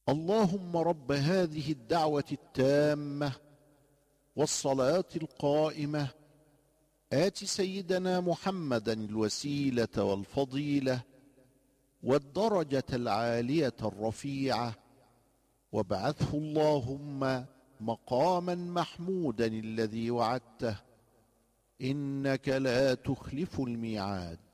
اللهم رب هذه الدعوة التامة والصلاة القائمة آت سيدنا محمدا الوسيلة والفضيلة والدرجة العالية الرفيعة، وابعثه اللهم مقاما محمودا الذي وعدته، إنك لا تخلف الميعاد.